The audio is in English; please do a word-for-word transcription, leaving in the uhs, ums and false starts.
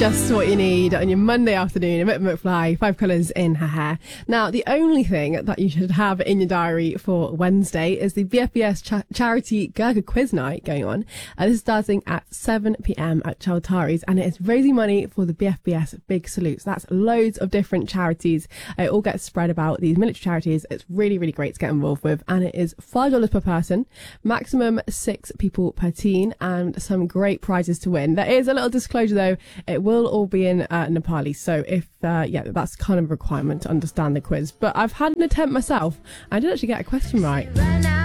Just what you need on your Monday afternoon. A bit of McFly, five colours in her hair. Now, the only thing that you should have in your diary for Wednesday is the B F B S cha- charity Gurga quiz night going on. Uh, this is starting at seven p.m. at Chaltari's, and it is raising money for the B F B S Big Salutes. That's loads of different charities. It all gets spread about these military charities. It's really, really great to get involved with, and it is five dollars per person, maximum six people per teen, and some great prizes to win. There is a little disclosure though, it will all be in uh, Nepali, so if uh, yeah, that's kind of a requirement to understand the quiz. But I've had an attempt myself. I did actually get a question right.